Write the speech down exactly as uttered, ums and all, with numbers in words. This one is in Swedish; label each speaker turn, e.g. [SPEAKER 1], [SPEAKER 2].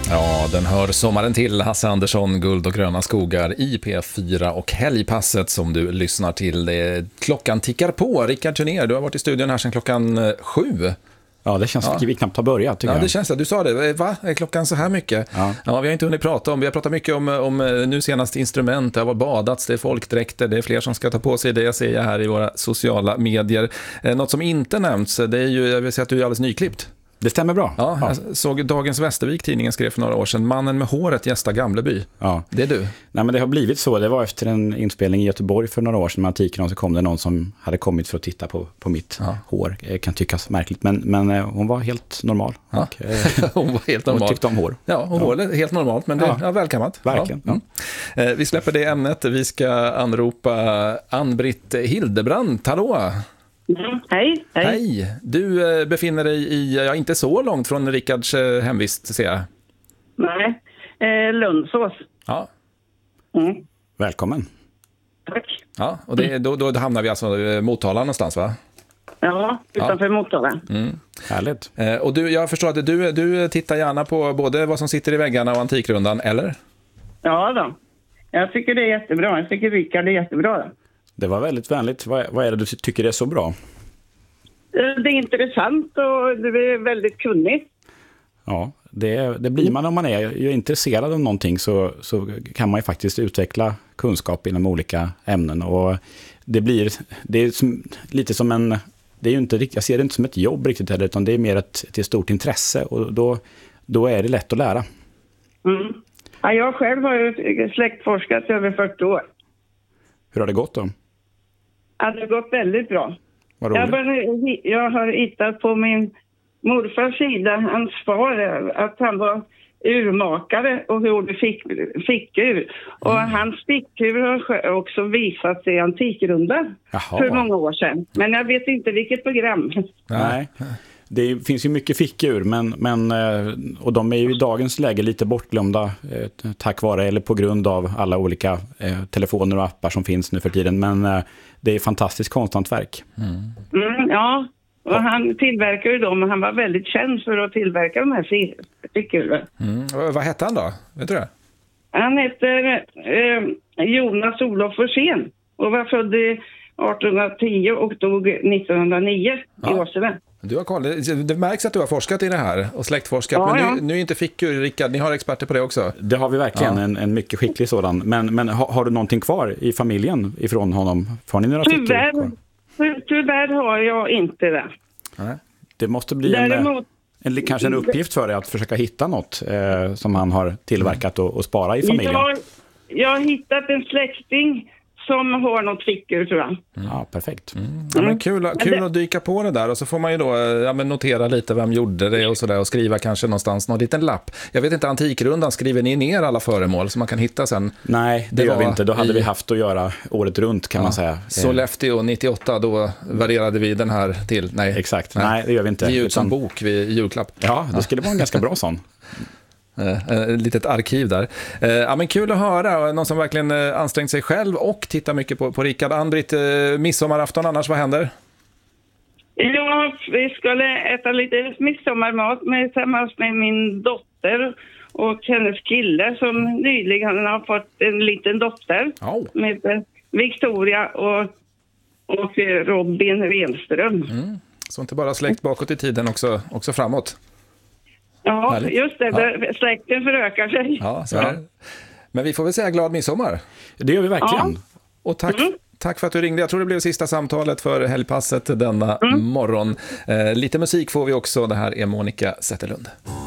[SPEAKER 1] Ja, den hör sommaren till. Hasse Andersson, Guld och gröna skogar i P fyra och helgpasset som du lyssnar till. Det, klockan tickar på. Rickard Turner, du har varit i studion här sedan klockan sju.
[SPEAKER 2] Ja, det känns som ja. vi knappt har börjat, tycker
[SPEAKER 1] ja,
[SPEAKER 2] jag.
[SPEAKER 1] det känns det. Du sa det. Va? Är klockan så här mycket? Ja. ja, vi har inte hunnit prata om. Vi har pratat mycket om, om nu senast instrument. Det har varit badats, det är folkdräkter, det är fler som ska ta på sig det. Jag ser jag här i våra sociala medier. Eh, något som inte nämnts, det är ju, jag vill säga att du är alldeles nyklippt.
[SPEAKER 2] Det stämmer bra.
[SPEAKER 1] Ja,
[SPEAKER 2] ja.
[SPEAKER 1] Jag såg Dagens Västervik, tidningen skrev för några år sedan. Mannen med håret gästar Gamleby.
[SPEAKER 2] Ja.
[SPEAKER 1] Det är du.
[SPEAKER 2] Nej, men det har blivit så. Det var efter en inspelning i Göteborg för några år sedan med Antiken, så kom det någon som hade kommit för att titta på, på mitt ja. hår. Det kan tyckas märkligt, men, men hon var helt normal.
[SPEAKER 1] Ja.
[SPEAKER 2] Och, eh,
[SPEAKER 1] hon var helt normal.
[SPEAKER 2] Hon tyckte om hår.
[SPEAKER 1] Ja, hon var ja. helt normalt, men det är ja. välkammat.
[SPEAKER 2] Verkligen.
[SPEAKER 1] Ja. Ja. Eh, vi släpper det ämnet. Vi ska anropa Ann-Britt Hildebrand. Hallå!
[SPEAKER 3] Mm, hej, hej.
[SPEAKER 1] Hej. Du eh, befinner dig i, ja, inte så långt från Rickards eh, hemvist, ser jag.
[SPEAKER 3] Nej, eh, Lundsås.
[SPEAKER 1] Ja.
[SPEAKER 3] Mm.
[SPEAKER 2] Välkommen.
[SPEAKER 3] Tack.
[SPEAKER 1] Ja, och det, då, då hamnar vi alltså i Motala någonstans, va?
[SPEAKER 3] Ja, utanför ja. Motala.
[SPEAKER 1] Mm.
[SPEAKER 2] Härligt.
[SPEAKER 1] Eh, och du, jag förstår att du, du tittar gärna på både vad som sitter i väggarna och Antikrundan, eller?
[SPEAKER 3] Ja då. Jag tycker det är jättebra. Jag tycker Rickard är jättebra då.
[SPEAKER 2] Det var väldigt vänligt. Vad, vad är det du tycker är så bra?
[SPEAKER 3] Det är intressant och det är väldigt kunnigt.
[SPEAKER 2] Ja, det, det blir man om man är, är intresserad av någonting, så, så kan man ju faktiskt utveckla kunskap inom olika ämnen. Och det blir det är som, lite som en... Det är ju inte, jag ser det inte som ett jobb riktigt heller, utan det är mer ett, ett stort intresse. Och då, då är det lätt att lära.
[SPEAKER 3] Mm. Ja, jag själv har ju släktforskat över fyrtio år.
[SPEAKER 2] Hur har det gått då?
[SPEAKER 3] Ja, det har gått väldigt bra.
[SPEAKER 2] Vad
[SPEAKER 3] jag, började, jag har hittat på min morfars sida, hans far, att han var urmakare och gjorde fick, fickur. Och mm. hans fickur har också visats i Antikrundan för många år sedan. Men jag vet inte vilket program.
[SPEAKER 2] Nej. Det finns ju mycket fickur, men, men, och de är ju i dagens läge lite bortglömda eh, tack vare eller på grund av alla olika eh, telefoner och appar som finns nu för tiden. Men eh, det är fantastiskt konsthantverk.
[SPEAKER 3] Mm. Mm, ja, och han tillverkar ju dem, och han var väldigt känd för att tillverka de här fickurna.
[SPEAKER 1] Mm. Vad hette han då? Vet du det?
[SPEAKER 3] Han heter eh, Jonas Olof Forsén och var född i arton tio och dog nittonhundranio ja. i Åsele.
[SPEAKER 1] Du har koll. Det märks att du har forskat i det här och släktforskat, ja, men nu, ja. nu är inte fickur, Rickard, ni har experter på det också.
[SPEAKER 2] Det har vi verkligen, ja. en, en mycket skicklig sådan. Men, men har, har du någonting kvar i familjen ifrån honom? Har ni några
[SPEAKER 3] tyvärr,
[SPEAKER 2] fickor kvar?
[SPEAKER 3] Tyvärr har jag inte det.
[SPEAKER 2] Nej. Det måste bli Däremot, en, en, kanske en uppgift för dig att försöka hitta något eh, som han har tillverkat och, och spara i familjen.
[SPEAKER 3] Jag, jag har hittat en släkting som har något fickur, tror jag.
[SPEAKER 2] Mm. Ja, perfekt.
[SPEAKER 1] Mm. Ja, men kul kul det... att dyka på det där, och så får man ju då ja, men notera lite vem gjorde det och sådär, och skriva kanske någonstans någon liten lapp. Jag vet inte, Antikrundan, skriver ni ner alla föremål som man kan hitta sen?
[SPEAKER 2] Nej, det, det gör vi inte. Då hade i... vi haft att göra året runt, kan ja. man säga.
[SPEAKER 1] Sollefteå nittioåtta, då värderade vi den här till. Nej,
[SPEAKER 2] exakt. Nej, Nej det gör vi inte.
[SPEAKER 1] Ge ut som utan... bok vid julklapp.
[SPEAKER 2] Ja, det skulle vara en ganska bra sån.
[SPEAKER 1] Ett litet arkiv där. Ja, men kul att höra. Någon som verkligen ansträngt sig själv och tittar mycket på, på Rickard. Ann-Britt, midsommarafton annars, vad händer?
[SPEAKER 3] Ja, vi skulle äta lite midsommarmat med, tillsammans med min dotter och hennes kille som nyligen har fått en liten dotter oh. med Victoria och, och Robin Renström. Mm.
[SPEAKER 1] Så inte bara släkt bakåt i tiden, också, också framåt.
[SPEAKER 3] Ja,
[SPEAKER 1] härligt.
[SPEAKER 3] Just det. Ja. Släkten förökar sig.
[SPEAKER 1] Ja, så här. Men vi får väl säga glad midsommar.
[SPEAKER 2] Det gör vi verkligen.
[SPEAKER 1] Ja. Och tack, mm. tack för att du ringde. Jag tror det blev sista samtalet för helgpasset denna mm. morgon. Eh, lite musik får vi också. Det här är Monica Zetterlund.